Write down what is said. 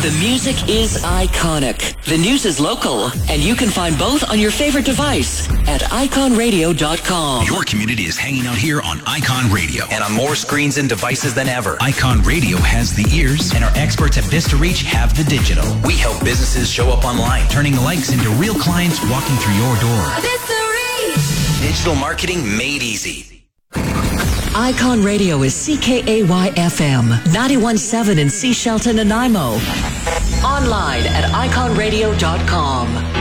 The music is iconic. The news is local. And you can find both on your favorite device at iconradio.com. Your community is hanging out here on Icon Radio. And on more screens and devices than ever. Icon Radio has the ears, and our experts at Vista Reach have the digital. We help businesses show up online, turning likes into real clients walking through your door. Vista Reach. Digital marketing made easy. Icon Radio is CKAY-FM, 91.7 in Sea Shelton, Nanaimo. Online at iconradio.com.